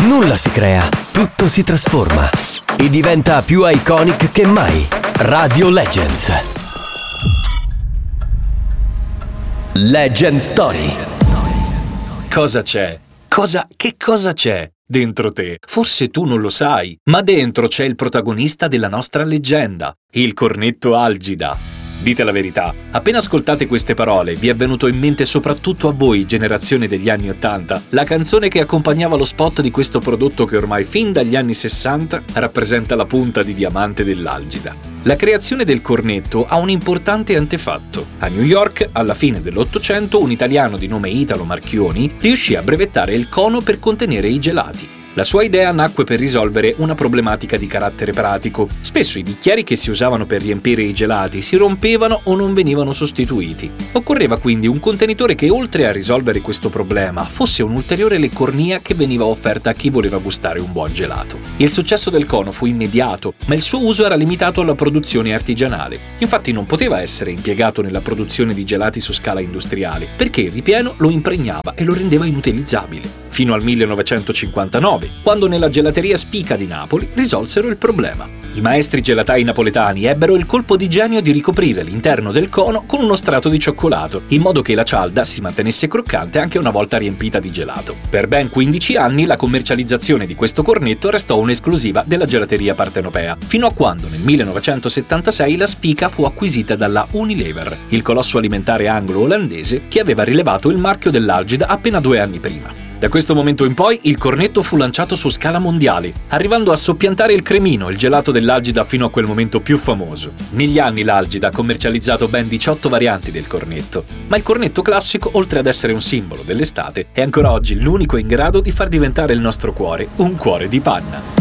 Nulla si crea, tutto si trasforma e diventa più iconic che mai. Radio Legends. Legend Story. Cosa c'è? Che cosa c'è dentro te? Forse tu non lo sai, ma dentro c'è il protagonista della nostra leggenda, il cornetto Algida. Dite la verità, appena ascoltate queste parole vi è venuto in mente, soprattutto a voi, generazione degli anni 80, la canzone che accompagnava lo spot di questo prodotto che ormai fin dagli anni 60 rappresenta la punta di diamante dell'Algida. La creazione del cornetto ha un importante antefatto. A New York, alla fine dell'Ottocento, un italiano di nome Italo Marchioni riuscì a brevettare il cono per contenere i gelati. La sua idea nacque per risolvere una problematica di carattere pratico. Spesso i bicchieri che si usavano per riempire i gelati si rompevano o non venivano sostituiti. Occorreva quindi un contenitore che, oltre a risolvere questo problema, fosse un'ulteriore leccornia che veniva offerta a chi voleva gustare un buon gelato. Il successo del cono fu immediato, ma il suo uso era limitato alla produzione artigianale. Infatti non poteva essere impiegato nella produzione di gelati su scala industriale, perché il ripieno lo impregnava e lo rendeva inutilizzabile. Fino al 1959, quando nella gelateria Spica di Napoli risolsero il problema. I maestri gelatai napoletani ebbero il colpo di genio di ricoprire l'interno del cono con uno strato di cioccolato, in modo che la cialda si mantenesse croccante anche una volta riempita di gelato. Per ben 15 anni la commercializzazione di questo cornetto restò un'esclusiva della gelateria partenopea, fino a quando nel 1976 la Spica fu acquisita dalla Unilever, il colosso alimentare anglo-olandese che aveva rilevato il marchio dell'Algida appena 2 anni prima. Da questo momento in poi il cornetto fu lanciato su scala mondiale, arrivando a soppiantare il cremino, il gelato dell'Algida fino a quel momento più famoso. Negli anni l'Algida ha commercializzato ben 18 varianti del cornetto, ma il cornetto classico, oltre ad essere un simbolo dell'estate, è ancora oggi l'unico in grado di far diventare il nostro cuore un cuore di panna.